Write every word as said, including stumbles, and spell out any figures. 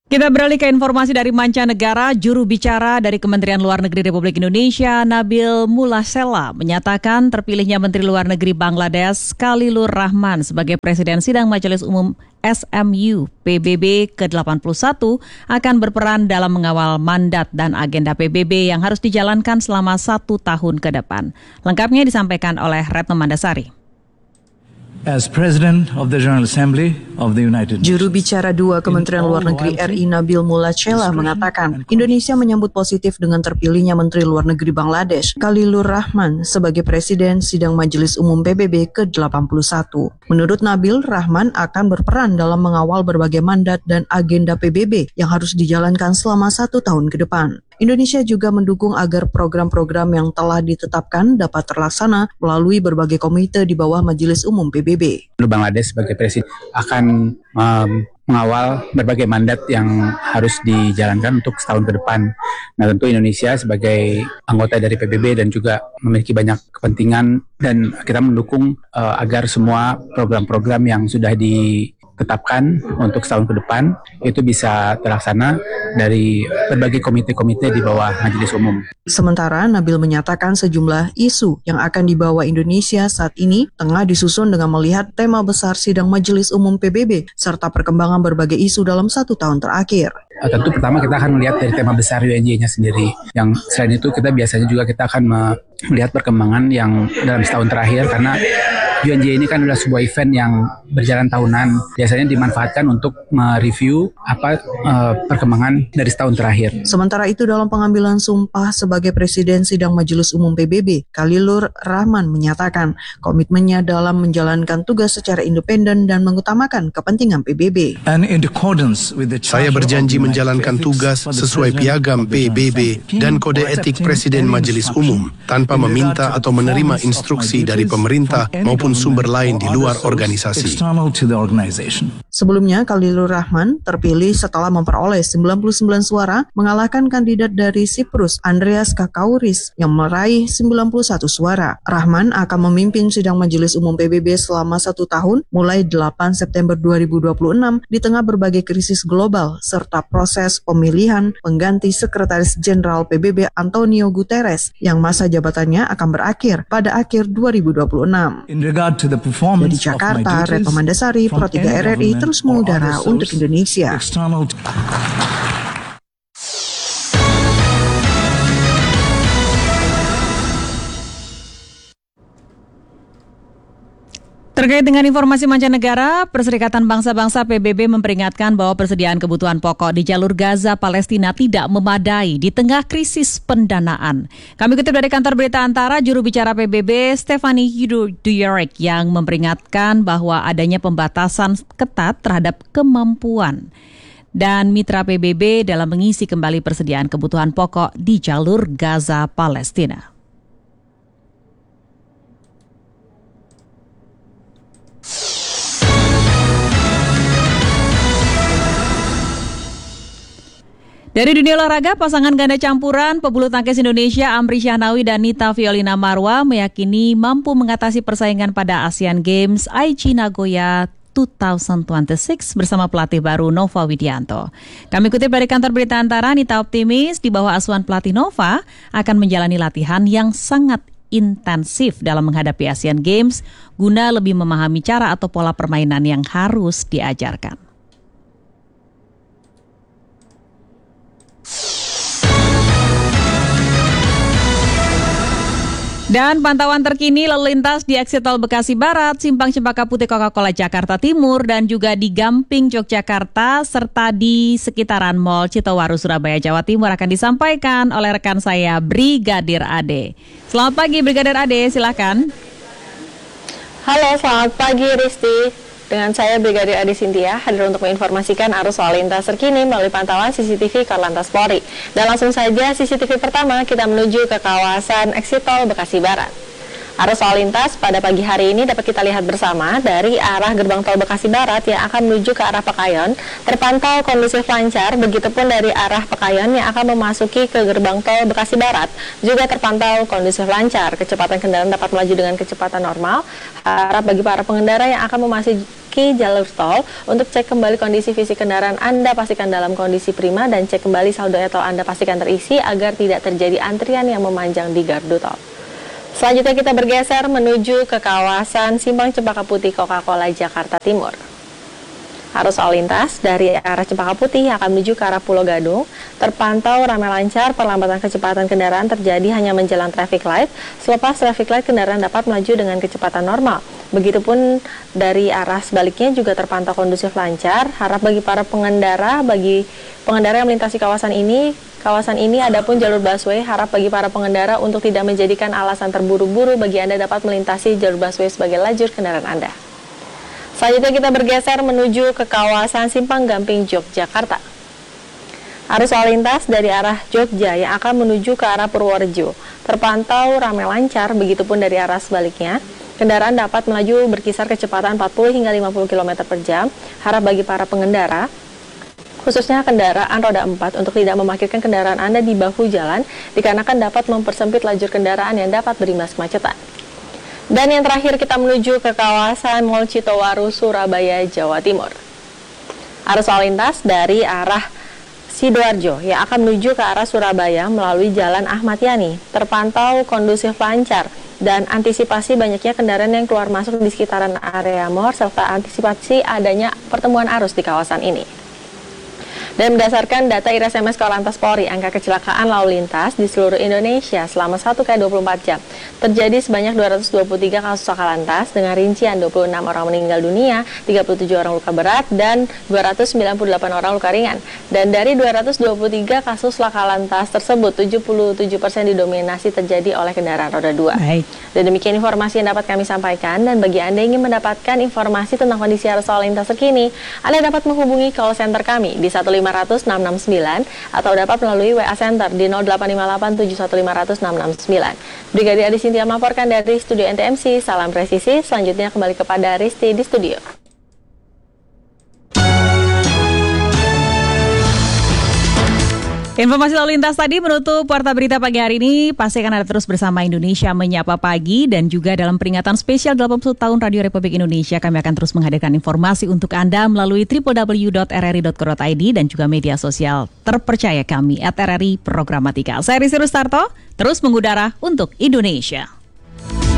Kita beralih ke informasi dari mancanegara. Juru bicara dari Kementerian Luar Negeri Republik Indonesia, Nabil Mulasela, menyatakan terpilihnya Menteri Luar Negeri Bangladesh Khalilur Rahman sebagai Presiden Sidang Majelis Umum S M U P B B ke delapan puluh satu akan berperan dalam mengawal mandat dan agenda P B B yang harus dijalankan selama satu tahun ke depan. Lengkapnya disampaikan oleh Retno Mandasari. As President of the General Assembly of the United Nations. Juru bicara dua Kementerian Luar Negeri R I Nabil Mulasela mengatakan Indonesia menyambut positif dengan terpilihnya Menteri Luar Negeri Bangladesh Khalilur Rahman sebagai Presiden Sidang Majelis Umum P B B ke delapan puluh satu. Menurut Nabil, Rahman akan berperan dalam mengawal berbagai mandat dan agenda P B B yang harus dijalankan selama satu tahun ke depan. Indonesia juga mendukung agar program-program yang telah ditetapkan dapat terlaksana melalui berbagai komite di bawah Majelis Umum P B B. Bangladesh sebagai presiden akan um, mengawal berbagai mandat yang harus dijalankan untuk setahun ke depan. Nah, tentu Indonesia sebagai anggota dari P B B dan juga memiliki banyak kepentingan dan kita mendukung uh, agar semua program-program yang sudah ditetapkan untuk setahun ke depan itu bisa terlaksana dari berbagai komite-komite di bawah Majelis Umum. Sementara Nabil menyatakan sejumlah isu yang akan dibawa Indonesia saat ini tengah disusun dengan melihat tema besar Sidang Majelis Umum P B B serta perkembangan berbagai isu dalam satu tahun terakhir. Uh, tentu pertama kita akan melihat dari tema besar U N J-nya sendiri. Yang selain itu kita biasanya juga kita akan melihat perkembangan yang dalam setahun terakhir karena U N J ini kan adalah sebuah event yang berjalan tahunan. Biasanya dimanfaatkan untuk mereview apa uh, perkembangan dari setahun terakhir. Sementara itu dalam pengambilan sumpah sebagai Presiden Sidang Majelis Umum P B B, Khalilur Rahman menyatakan komitmennya dalam menjalankan tugas secara independen dan mengutamakan kepentingan P B B. Saya berjanji menjalankan tugas sesuai piagam P B B dan kode etik Presiden Majelis Umum tanpa meminta atau menerima instruksi dari pemerintah maupun sumber lain di luar organisasi. Sebelumnya, Khalilur Rahman terpilih setelah memperoleh sembilan puluh sembilan suara mengalahkan kandidat dari Siprus Andreas Kakauris yang meraih sembilan puluh satu suara. Rahman akan memimpin Sidang Majelis Umum P B B selama satu tahun mulai delapan September dua ribu dua puluh enam di tengah berbagai krisis global serta proses pemilihan pengganti Sekretaris Jenderal P B B Antonio Guterres yang masa jabatannya akan berakhir pada akhir dua ribu dua puluh enam. Dari Jakarta, Retno Mandasari, Pro tiga R R I, terus mengudara untuk Indonesia. Terkait dengan informasi mancanegara, Perserikatan Bangsa-Bangsa P B B memperingatkan bahwa persediaan kebutuhan pokok di jalur Gaza, Palestina tidak memadai di tengah krisis pendanaan. Kami kutip dari kantor berita Antara, juru bicara P B B Stephanie Dujarric yang memperingatkan bahwa adanya pembatasan ketat terhadap kemampuan dan mitra P B B dalam mengisi kembali persediaan kebutuhan pokok di jalur Gaza, Palestina. Dari dunia olahraga, pasangan ganda campuran pebulu tangkis Indonesia Amri Syahnawi dan Nita Violina Marwa meyakini mampu mengatasi persaingan pada Asian Games Aichi Nagoya dua ribu dua puluh enam bersama pelatih baru Nova Widianto. Kami kutip dari kantor berita Antara, Nita optimis di bawah asuhan pelatih Nova akan menjalani latihan yang sangat intensif dalam menghadapi Asian Games guna lebih memahami cara atau pola permainan yang harus diajarkan. Dan pantauan terkini lalu lintas di Exit Tol Bekasi Barat, Simpang Cempaka Putih Coca-Cola Jakarta Timur, dan juga di Gamping Yogyakarta, serta di sekitaran Mall Citowaru Surabaya Jawa Timur akan disampaikan oleh rekan saya Brigadir Ade. Selamat pagi Brigadir Ade, silakan. Halo, selamat pagi Risti. Dengan saya Brigadir Adi Sintia hadir untuk menginformasikan arus lalu lintas terkini melalui pantauan C C T V Korlantas Polri. Dan langsung saja C C T V pertama kita menuju ke kawasan Exit Tol Bekasi Barat. Arus lalu lintas pada pagi hari ini dapat kita lihat bersama dari arah gerbang tol Bekasi Barat yang akan menuju ke arah Pekayon terpantau kondusif lancar, begitupun dari arah Pekayon yang akan memasuki ke gerbang tol Bekasi Barat juga terpantau kondusif lancar. Kecepatan kendaraan dapat melaju dengan kecepatan normal. Harap bagi para pengendara yang akan memasuki memasuki jalur tol untuk cek kembali kondisi fisik kendaraan Anda, pastikan dalam kondisi prima dan cek kembali saldo e-tol Anda pastikan terisi agar tidak terjadi antrian yang memanjang di gardu tol. Selanjutnya kita bergeser menuju ke kawasan Simpang Cempaka Putih Coca-Cola Jakarta Timur. Arus lalu lintas dari arah Cempaka Putih yang akan menuju ke arah Pulau Gadung terpantau ramai lancar, perlambatan kecepatan kendaraan terjadi hanya menjelang traffic light. Selepas traffic light kendaraan dapat melaju dengan kecepatan normal. Begitupun dari arah sebaliknya juga terpantau kondusif lancar. Harap bagi para pengendara, bagi pengendara yang melintasi kawasan ini, kawasan ini adapun jalur busway, harap bagi para pengendara untuk tidak menjadikan alasan terburu-buru bagi Anda dapat melintasi jalur busway sebagai lajur kendaraan Anda. Selanjutnya kita bergeser menuju ke kawasan Simpang Gamping, Yogyakarta. Arus lalu lintas dari arah Jogja yang akan menuju ke arah Purworejo terpantau ramai lancar, begitupun dari arah sebaliknya. Kendaraan dapat melaju berkisar kecepatan empat puluh hingga lima puluh kilometer per jam. Harap bagi para pengendara, khususnya kendaraan roda empat, untuk tidak memarkirkan kendaraan Anda di bahu jalan, dikarenakan dapat mempersempit lajur kendaraan yang dapat berimbas kemacetan. Dan yang terakhir kita menuju ke kawasan Mall Citowaru, Surabaya, Jawa Timur. Arus lalu lintas dari arah Sidoarjo yang akan menuju ke arah Surabaya melalui Jalan Ahmad Yani terpantau kondusif lancar dan antisipasi banyaknya kendaraan yang keluar masuk di sekitaran area mall serta antisipasi adanya pertemuan arus di kawasan ini. Dan berdasarkan data I R S M S Korlantas Polri, angka kecelakaan lalu lintas di seluruh Indonesia selama satu kali dua puluh empat jam terjadi sebanyak dua ratus dua puluh tiga kasus laka lantas dengan rincian dua puluh enam orang meninggal dunia, tiga puluh tujuh orang luka berat, dan dua ratus sembilan puluh delapan orang luka ringan. Dan dari dua ratus dua puluh tiga kasus laka lantas tersebut, tujuh puluh tujuh persen didominasi terjadi oleh kendaraan roda dua. Baik. Dan demikian informasi yang dapat kami sampaikan, dan bagi Anda yang ingin mendapatkan informasi tentang kondisi arus lalu lintas terkini, Anda dapat menghubungi call center kami di satu lima nol nol enam enam sembilan atau dapat melalui W A Center di nol delapan lima delapan tujuh satu lima nol nol enam enam sembilan. Brigadir Adi Sintia melaporkan dari Studio N T M C. Salam presisi. Selanjutnya kembali kepada Risti di studio. Informasi lalu lintas tadi menutup Warta Berita pagi hari ini. Pastikan Anda terus bersama Indonesia Menyapa Pagi, dan juga dalam peringatan spesial delapan puluh tahun Radio Republik Indonesia, kami akan terus menghadirkan informasi untuk Anda melalui w w w dot r r i dot co dot i d dan juga media sosial terpercaya kami at R R I Programatika. Saya Rizky Rustarto, terus mengudara untuk Indonesia.